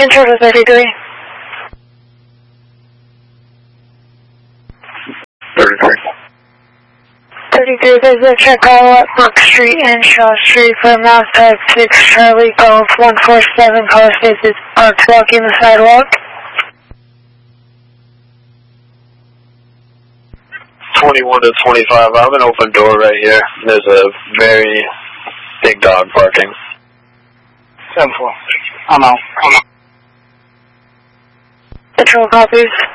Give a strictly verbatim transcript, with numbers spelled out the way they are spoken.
Control to thirty-three. thirty-three. thirty-three, there's a check call at Brook Street and Shaw Street for Mouse Type six Charlie Golf one four seven, car faces parked blocking the sidewalk. twenty-one to twenty-five, I have an open door right here. There's a very big dog barking. seven four. I'm out. I'm out. Patrol copies.